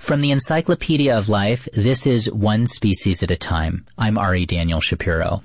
From the Encyclopedia of Life, this is One Species at a Time. I'm Ari Daniel Shapiro.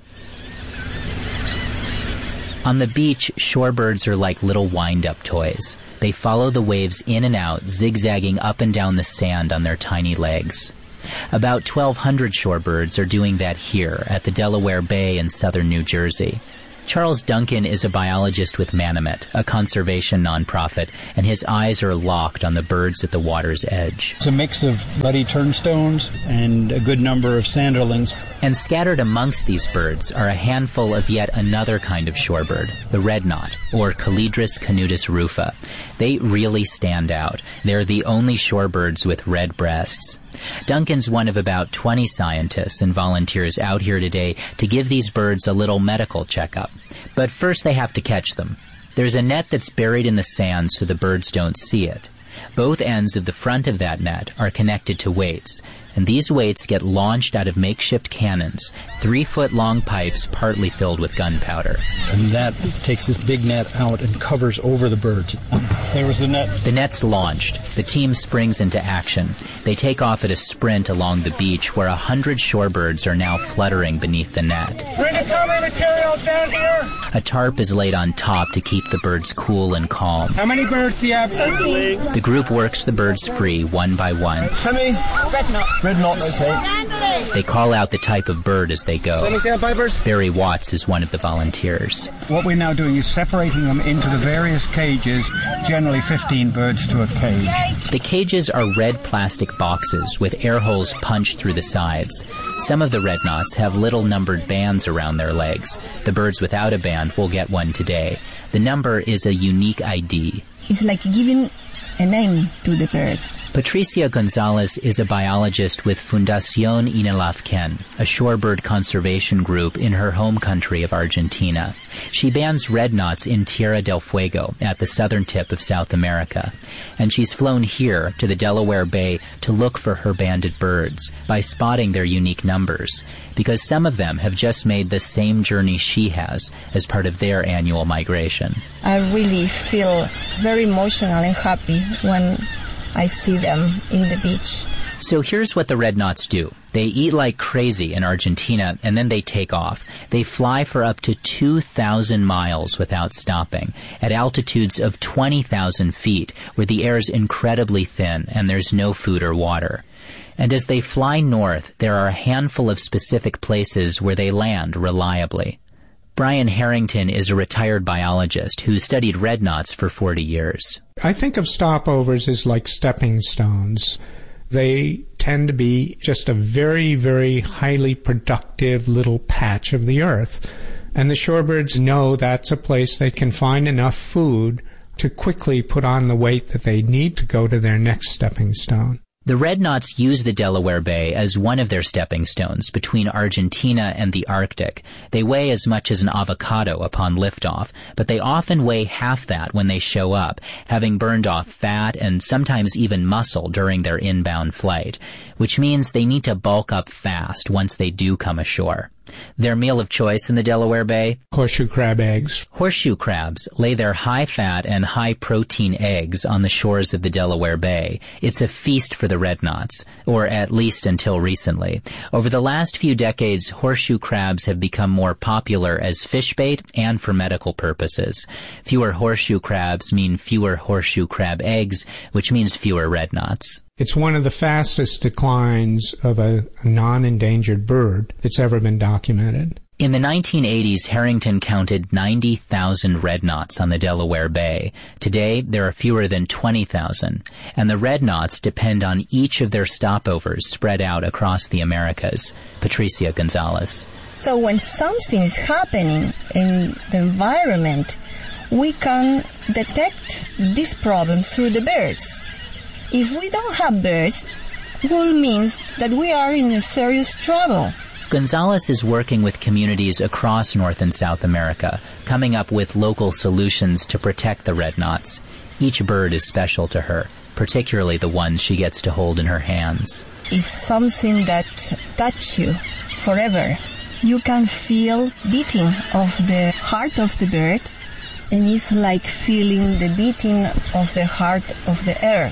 On the beach, shorebirds are like little wind-up toys. They follow the waves in and out, zigzagging up and down the sand on their tiny legs. About 1,200 shorebirds are doing that here at the Delaware Bay in southern New Jersey. Charles Duncan is a biologist with Manomet, a conservation nonprofit, and his eyes are locked on the birds at the water's edge. It's a mix of ruddy turnstones and a good number of sanderlings. And scattered amongst these birds are a handful of yet another kind of shorebird, the red knot, or Calidris canutus rufa. They really stand out. They're the only shorebirds with red breasts. Duncan's one of about 20 scientists and volunteers out here today to give these birds a little medical checkup. But first they have to catch them. There's a net that's buried in the sand so the birds don't see it. Both ends of the front of that net are connected to weights, and these weights get launched out of makeshift cannons, 3-foot-long pipes partly filled with gunpowder. And that takes this big net out and covers over the birds. There was the net. The net's launched. The team springs into action. They take off at a sprint along the beach where 100 shorebirds are now fluttering beneath the net. Bring the cover material down here! A tarp is laid on top to keep the birds cool and calm. How many birds do you have? 13. The group works the birds free one by one. Semi? Red knot. Red knot, okay. They call out the type of bird as they go. Semi-sandpipers? Barry Watts is one of the volunteers. What we're now doing is separating them into the various cages, generally 15 birds to a cage. The cages are red plastic boxes with air holes punched through the sides. Some of the red knots have little numbered bands around their legs. The birds without a band will get one today. The number is a unique ID. It's like giving a name to the bird. Patricia Gonzalez is a biologist with Fundación Inalafken, a shorebird conservation group in her home country of Argentina. She bands red knots in Tierra del Fuego at the southern tip of South America. And she's flown here to the Delaware Bay to look for her banded birds by spotting their unique numbers, because some of them have just made the same journey she has as part of their annual migration. I really feel very emotional and happy when I see them in the beach. So here's what the red knots do. They eat like crazy in Argentina, and then they take off. They fly for up to 2,000 miles without stopping, at altitudes of 20,000 feet, where the air is incredibly thin and there's no food or water. And as they fly north, there are a handful of specific places where they land reliably. Brian Harrington is a retired biologist who studied red knots for 40 years. I think of stopovers as like stepping stones. They tend to be just a very, very highly productive little patch of the earth. And the shorebirds know that's a place they can find enough food to quickly put on the weight that they need to go to their next stepping stone. The red knots use the Delaware Bay as one of their stepping stones between Argentina and the Arctic. They weigh as much as an avocado upon liftoff, but they often weigh half that when they show up, having burned off fat and sometimes even muscle during their inbound flight, which means they need to bulk up fast once they do come ashore. Their meal of choice in the Delaware Bay? Horseshoe crab eggs. Horseshoe crabs lay their high-fat and high-protein eggs on the shores of the Delaware Bay. It's a feast for the red knots, or at least until recently. Over the last few decades, horseshoe crabs have become more popular as fish bait and for medical purposes. Fewer horseshoe crabs mean fewer horseshoe crab eggs, which means fewer red knots. It's one of the fastest declines of a non-endangered bird that's ever been documented. In the 1980s, Harrington counted 90,000 red knots on the Delaware Bay. Today, there are fewer than 20,000, and the red knots depend on each of their stopovers spread out across the Americas. Patricia Gonzalez. So when something is happening in the environment, we can detect these problems through the birds. If we don't have birds, it will mean that we are in a serious trouble. Gonzalez is working with communities across North and South America, coming up with local solutions to protect the red knots. Each bird is special to her, particularly the ones she gets to hold in her hands. It's something that touches you forever. You can feel beating of the heart of the bird, and it's like feeling the beating of the heart of the earth.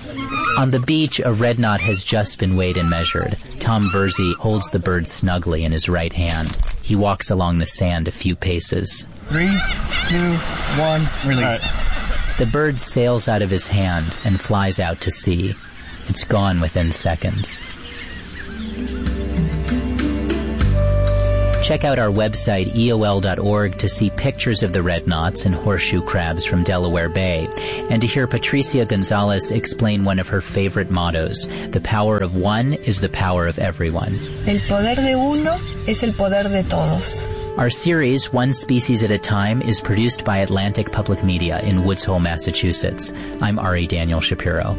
On the beach, a red knot has just been weighed and measured. Tom Verzi holds the bird snugly in his right hand. He walks along the sand a few paces. 3, 2, 1, release. Right. The bird sails out of his hand and flies out to sea. It's gone within seconds. Check out our website, eol.org, to see pictures of the red knots and horseshoe crabs from Delaware Bay, and to hear Patricia Gonzalez explain one of her favorite mottos: the power of one is the power of everyone. El poder de uno es el poder de todos. Our series, One Species at a Time, is produced by Atlantic Public Media in Woods Hole, Massachusetts. I'm Ari Daniel Shapiro.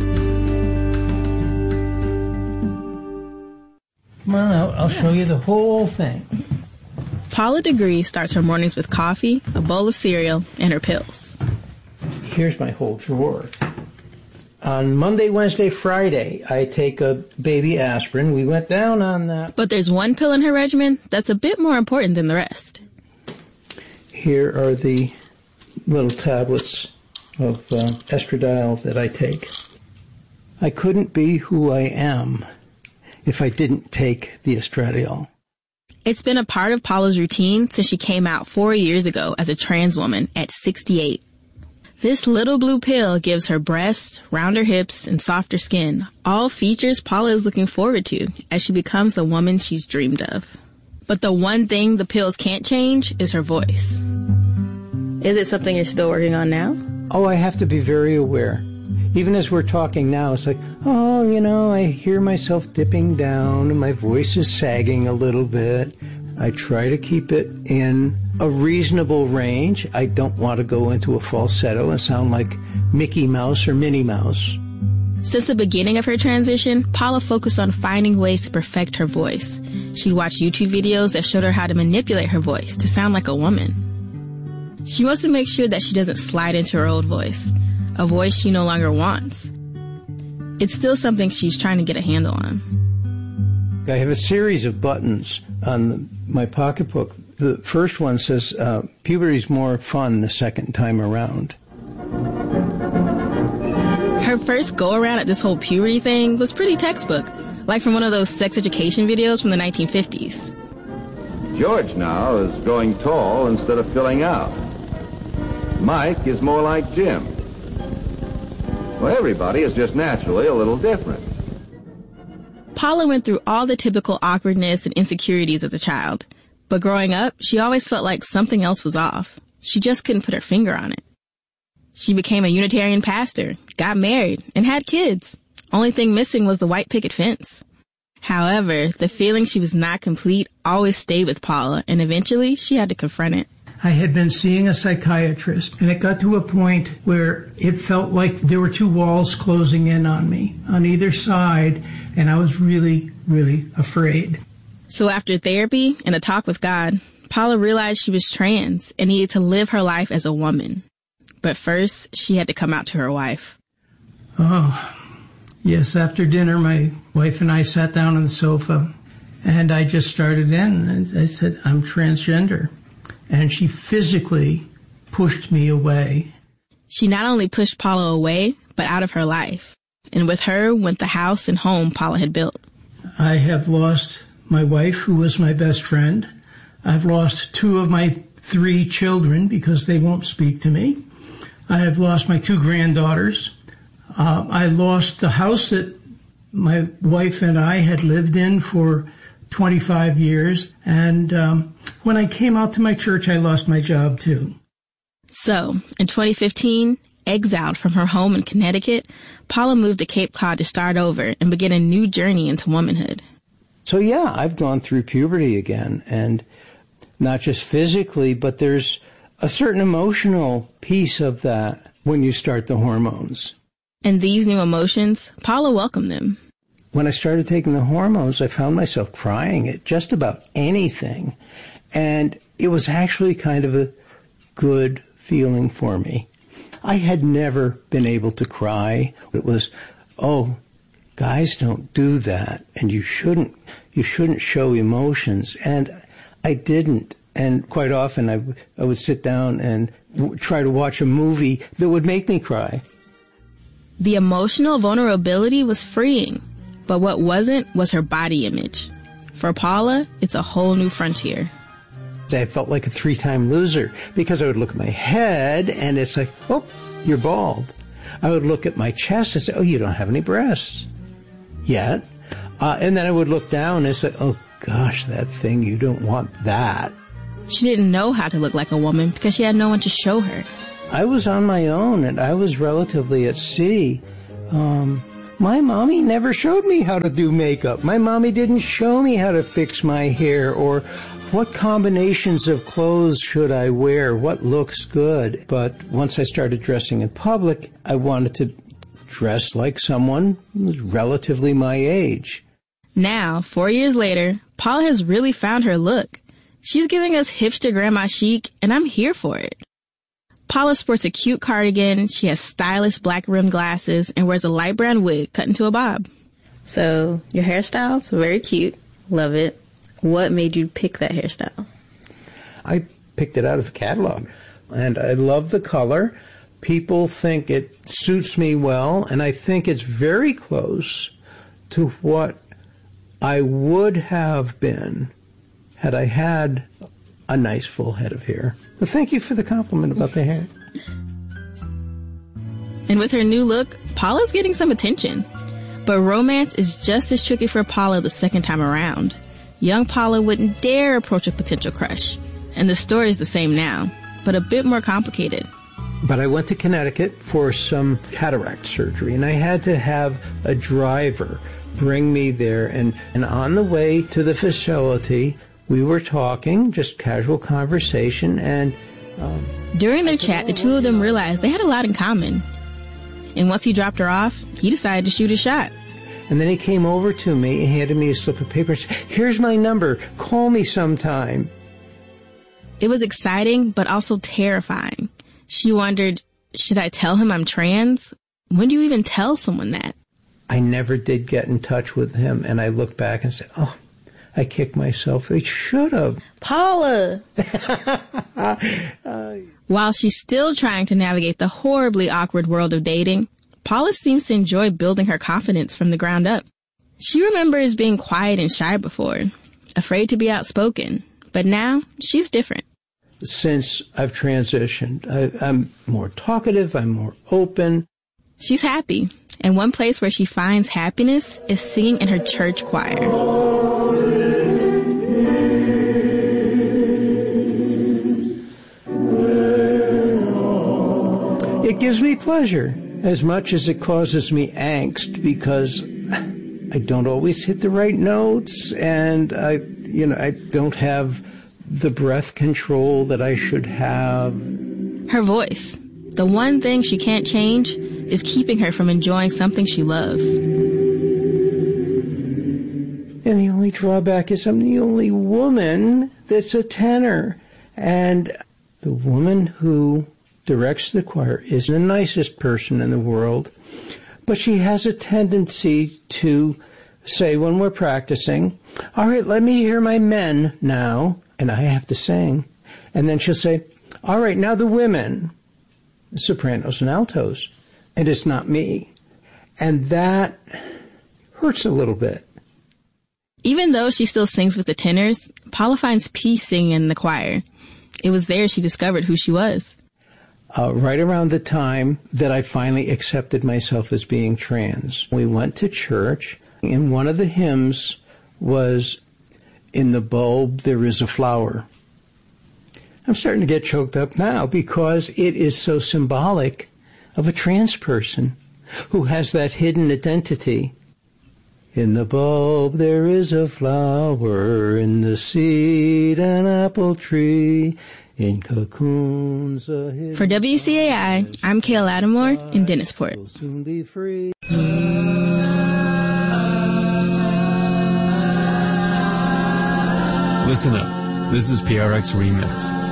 Come on out, I'll show you the whole thing. Paula Degree starts her mornings with coffee, a bowl of cereal, and her pills. Here's my whole drawer. On Monday, Wednesday, Friday, I take a baby aspirin. We went down on that. But there's one pill in her regimen that's a bit more important than the rest. Here are the little tablets of estradiol that I take. I couldn't be who I am if I didn't take the estradiol. It's been a part of Paula's routine since she came out 4 years ago as a trans woman at 68. This little blue pill gives her breasts, rounder hips, and softer skin, all features Paula is looking forward to as she becomes the woman she's dreamed of. But the one thing the pills can't change is her voice. Is it something you're still working on now? Oh, I have to be very aware. Even as we're talking now, it's like, oh, you know, I hear myself dipping down and my voice is sagging a little bit. I try to keep it in a reasonable range. I don't want to go into a falsetto and sound like Mickey Mouse or Minnie Mouse. Since the beginning of her transition, Paula focused on finding ways to perfect her voice. She'd watch YouTube videos that showed her how to manipulate her voice to sound like a woman. She wants to make sure that she doesn't slide into her old voice, a voice she no longer wants. It's still something she's trying to get a handle on. I have a series of buttons on my pocketbook. The first one says, puberty's more fun the second time around. Her first go-around at this whole puberty thing was pretty textbook, like from one of those sex education videos from the 1950s. George now is growing tall instead of filling out. Mike is more like Jim. Well, everybody is just naturally a little different. Paula went through all the typical awkwardness and insecurities as a child. But growing up, she always felt like something else was off. She just couldn't put her finger on it. She became a Unitarian pastor, got married, and had kids. Only thing missing was the white picket fence. However, the feeling she was not complete always stayed with Paula, and eventually she had to confront it. I had been seeing a psychiatrist, and it got to a point where it felt like there were two walls closing in on me on either side, and I was really, really afraid. So after therapy and a talk with God, Paula realized she was trans and needed to live her life as a woman. But first, she had to come out to her wife. Oh, yes, after dinner, my wife and I sat down on the sofa, and I just started in, and I said, I'm transgender. And she physically pushed me away. She not only pushed Paula away, but out of her life. And with her went the house and home Paula had built. I have lost my wife, who was my best friend. I've lost 2 of my 3 children because they won't speak to me. I have lost my 2 granddaughters. I lost the house that my wife and I had lived in for 25 years. And when I came out to my church, I lost my job too. So, in 2015, exiled from her home in Connecticut, Paula moved to Cape Cod to start over and begin a new journey into womanhood. So yeah, I've gone through puberty again, and not just physically, but there's a certain emotional piece of that when you start the hormones. And these new emotions, Paula welcomed them. When I started taking the hormones, I found myself crying at just about anything. And it was actually kind of a good feeling for me. I had never been able to cry. It was, oh, guys don't do that, and you shouldn't show emotions. And I didn't. And quite often I would sit down and try to watch a movie that would make me cry. The emotional vulnerability was freeing, but what wasn't was her body image. For Paula, it's a whole new frontier. I felt like a 3-time loser because I would look at my head and it's like, oh, you're bald. I would look at my chest and say, oh, you don't have any breasts yet. And then I would look down and say, oh, gosh, that thing, you don't want that. She didn't know how to look like a woman because she had no one to show her. I was on my own and I was relatively at sea. My mommy never showed me how to do makeup. My mommy didn't show me how to fix my hair or what combinations of clothes should I wear, what looks good. But once I started dressing in public, I wanted to dress like someone who was relatively my age. Now, 4 years later, Paula has really found her look. She's giving us hipster grandma chic, and I'm here for it. Paula sports a cute cardigan, she has stylish black rimmed glasses, and wears a light brown wig cut into a bob. So, your hairstyle's very cute. Love it. What made you pick that hairstyle? I picked it out of a catalog, and I love the color. People think it suits me well, and I think it's very close to what I would have been had I had a nice full head of hair. Well, thank you for the compliment about the hair. And with her new look, Paula's getting some attention. But romance is just as tricky for Paula the second time around. Young Paula wouldn't dare approach a potential crush. And the story is the same now, but a bit more complicated. But I went to Connecticut for some cataract surgery, and I had to have a driver bring me there. And on the way to the facility, we were talking, just casual conversation, and during their chat, the two of them realized they had a lot in common. And once he dropped her off, he decided to shoot his shot. And then he came over to me and handed me a slip of paper and said, here's my number, call me sometime. It was exciting, but also terrifying. She wondered, should I tell him I'm trans? When do you even tell someone that? I never did get in touch with him, and I looked back and said, oh, I kicked myself. I should have. Paula! While she's still trying to navigate the horribly awkward world of dating, Paula seems to enjoy building her confidence from the ground up. She remembers being quiet and shy before, afraid to be outspoken, but now she's different. Since I've transitioned, I'm more talkative, I'm more open. She's happy, and one place where she finds happiness is singing in her church choir. It gives me pleasure as much as it causes me angst because I don't always hit the right notes and I don't have the breath control that I should have. Her voice. The one thing she can't change is keeping her from enjoying something she loves. And the only drawback is I'm the only woman that's a tenor. And the woman who directs the choir is the nicest person in the world, but she has a tendency to say when we're practicing, all right, let me hear my men now, and I have to sing. And then she'll say, all right, now the women, sopranos and altos, and it's not me. And that hurts a little bit. Even though she still sings with the tenors, Paula finds peace singing in the choir. It was there she discovered who she was. Right around the time that I finally accepted myself as being trans, we went to church, and one of the hymns was, "In the bulb there is a flower." I'm starting to get choked up now because it is so symbolic of a trans person who has that hidden identity. In the bulb there is a flower, in the seed an apple tree, in cocoons a hidden... For WCAI, I'm Kayla Lattimore in Dennisport. Will soon be free. Listen up. This is PRX Remix.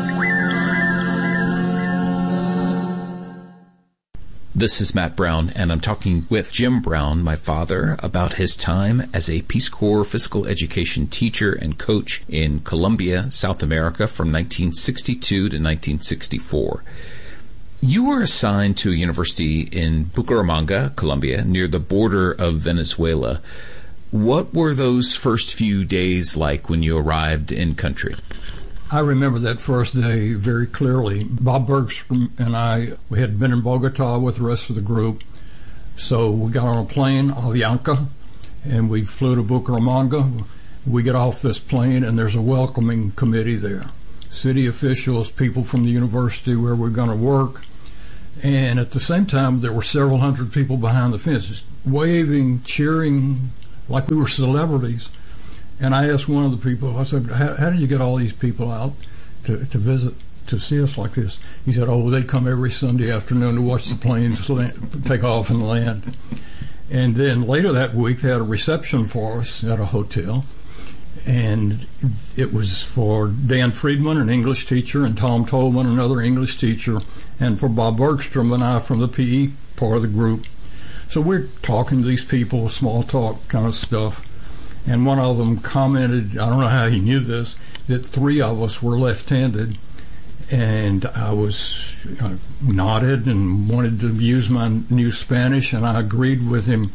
This is Matt Brown, and I'm talking with Jim Brown, my father, about his time as a Peace Corps physical education teacher and coach in Colombia, South America, from 1962 to 1964. You were assigned to a university in Bucaramanga, Colombia, near the border of Venezuela. What were those first few days like when you arrived in country? I remember that first day very clearly. Bob Bergstrom and I, we had been in Bogota with the rest of the group. So we got on a plane, Avianca, and we flew to Bucaramanga. We get off this plane, and there's a welcoming committee there. City officials, people from the university where we're going to work. And at the same time, there were several hundred people behind the fences, waving, cheering, like we were celebrities. And I asked one of the people, I said, how did you get all these people out to visit, to see us like this? He said, they come every Sunday afternoon to watch the planes take off and land. And then later that week, they had a reception for us at a hotel. And it was for Dan Friedman, an English teacher, and Tom Tolman, another English teacher, and for Bob Bergstrom and I from the PE part of the group. So we're talking to these people, small talk kind of stuff. And one of them commented, I don't know how he knew this, that 3 of us were left-handed. And I was nodded and wanted to use my new Spanish, and I agreed with him.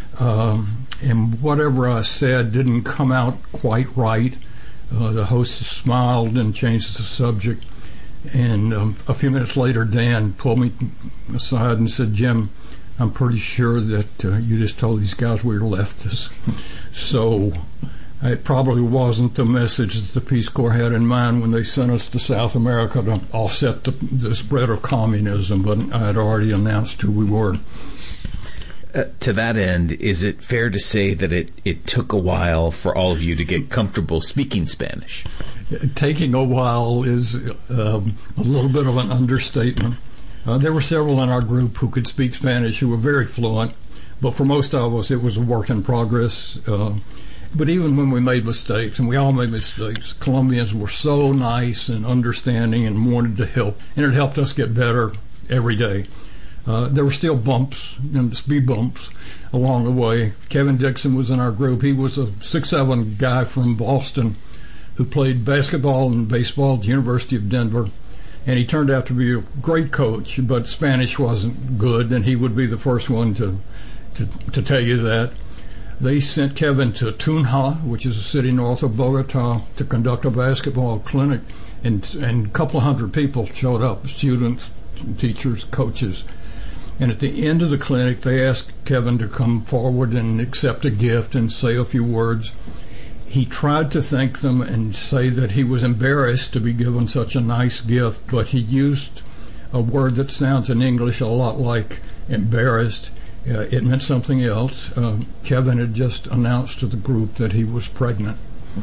And whatever I said didn't come out quite right. The host smiled and changed the subject. And a few minutes later, Dan pulled me aside and said, Jim, I'm pretty sure that you just told these guys we were leftists. So it probably wasn't the message that the Peace Corps had in mind when they sent us to South America to offset the spread of communism, but I had already announced who we were. To that end, is it fair to say that it took a while for all of you to get comfortable speaking Spanish? Taking a while is a little bit of an understatement. There were several in our group who could speak Spanish who were very fluent, but for most of us it was a work in progress. But even when we made mistakes, and we all made mistakes, Colombians were so nice and understanding and wanted to help, and it helped us get better every day. There were still bumps, speed bumps along the way. Kevin Dixon was in our group. He was a 6'7" guy from Boston who played basketball and baseball at the University of Denver. And he turned out to be a great coach, but Spanish wasn't good, and he would be the first one to tell you that. They sent Kevin to Tunja, which is a city north of Bogota, to conduct a basketball clinic, and a couple of hundred people showed up, students, teachers, coaches. And at the end of the clinic, they asked Kevin to come forward and accept a gift and say a few words. He tried to thank them and say that he was embarrassed to be given such a nice gift, but he used a word that sounds in English a lot like embarrassed. It meant something else. Kevin had just announced to the group that he was pregnant.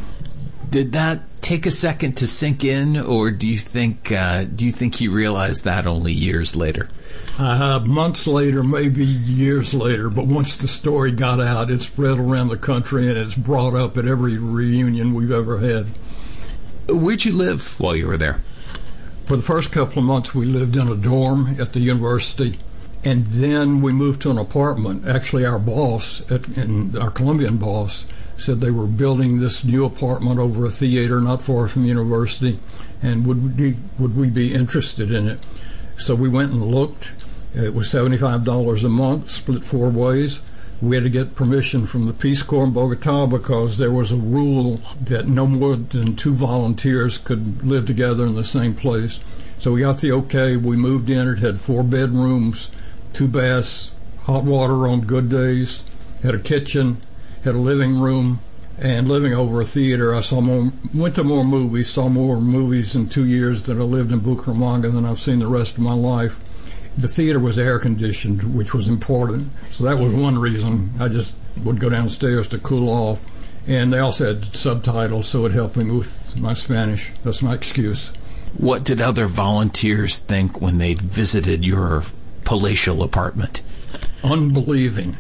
Did that take a second to sink in, or do you think he realized that only years later? Months later, maybe years later, but once the story got out, it spread around the country, and it's brought up at every reunion we've ever had. Where'd you live while you were there? For the first couple of months, we lived in a dorm at the university, and then we moved to an apartment. Actually, our boss, our Colombian boss, said they were building this new apartment over a theater not far from the university, and would we be interested in it? So we went and looked. It was $75 a month, split 4 ways. We had to get permission from the Peace Corps in Bogota because there was a rule that no more than 2 volunteers could live together in the same place. So we got the okay. We moved in. It had 4 bedrooms, 2 baths, hot water on good days, had a kitchen, had a living room, and living over a theater. I went to more movies, saw more movies in 2 years that I lived in Bucaramanga than I've seen the rest of my life. The theater was air conditioned, which was important. So that was one reason I just would go downstairs to cool off. And they also had subtitles, so it helped me with my Spanish. That's my excuse. What did other volunteers think when they visited your palatial apartment? Unbelieving.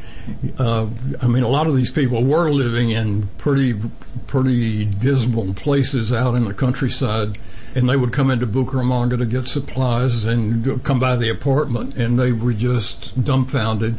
A lot of these people were living in pretty dismal places out in the countryside, and they would come into Bucaramanga to get supplies and come by the apartment, and they were just dumbfounded.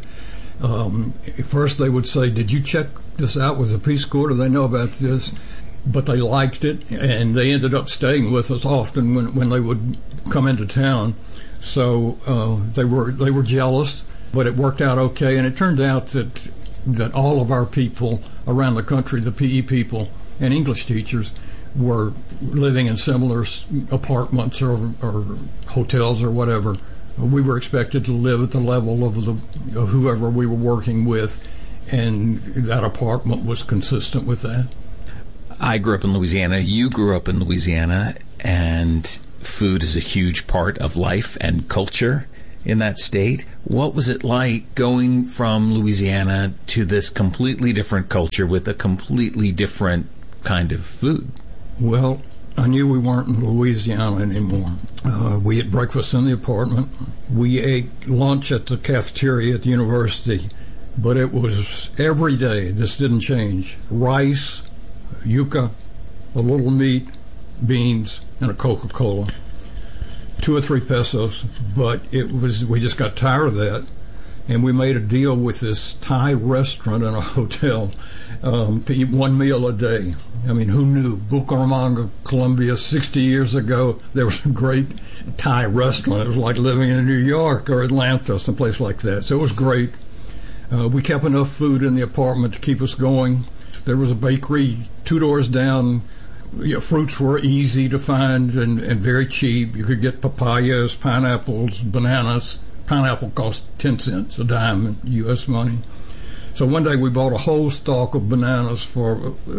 First they would say, "Did you check this out with the Peace Corps? Do they know about this?" But they liked it, and they ended up staying with us often when they would come into town. So they were jealous, but it worked out okay. And it turned out that all of our people around the country, the PE people and English teachers, were living in similar apartments or hotels or whatever. We were expected to live at the level of whoever we were working with, and that apartment was consistent with that. I grew up in Louisiana. You grew up in Louisiana, and food is a huge part of life and culture in that state. What was it like going from Louisiana to this completely different culture with a completely different kind of food? Well, I knew we weren't in Louisiana anymore. We ate breakfast in the apartment. We ate lunch at the cafeteria at the university, but it was every day. This didn't change. Rice, yuca, a little meat, beans, and a Coca-Cola. 2 or 3 pesos, but we just got tired of that, and we made a deal with this Thai restaurant in a hotel to eat 1 meal a day. I mean, who knew? Bucaramanga, Colombia, 60 years ago, there was a great Thai restaurant. It was like living in New York or Atlanta, someplace like that. So it was great. We kept enough food in the apartment to keep us going. There was a bakery 2 doors down. Fruits were easy to find and very cheap. You could get papayas, pineapples, bananas. Pineapple cost 10 cents a dime in U.S. money. So one day we bought a whole stalk of bananas for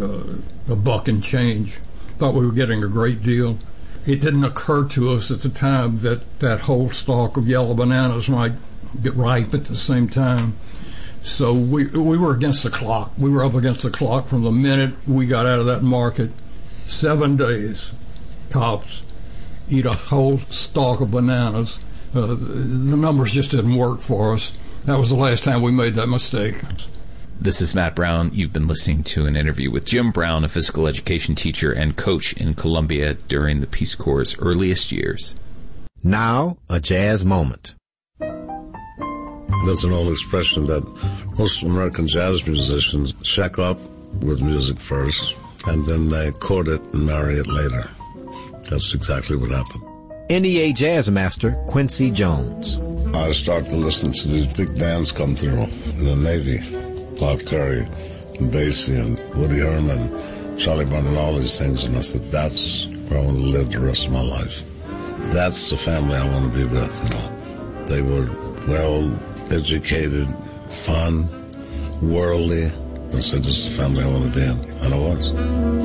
$1 and change. Thought we were getting a great deal. It didn't occur to us at the time that whole stalk of yellow bananas might get ripe at the same time. So we were against the clock. We were up against the clock from the minute we got out of that market. 7 days, tops, eat a whole stalk of bananas. The numbers just didn't work for us. That was the last time we made that mistake. This is Matt Brown. You've been listening to an interview with Jim Brown, a physical education teacher and coach in Colombia during the Peace Corps' earliest years. Now, a jazz moment. There's an old expression that most American jazz musicians check up with music first, and then they court it and marry it later. That's exactly what happened. NEA Jazz Master Quincy Jones. I started to listen to these big bands come through in the Navy. Clark Terry, and Basie, and Woody Herman, Charlie Brown, and all these things. And I said, that's where I want to live the rest of my life. That's the family I want to be with, you know. They were well-educated, fun, worldly. I said, this is the family I want to be in. And I was.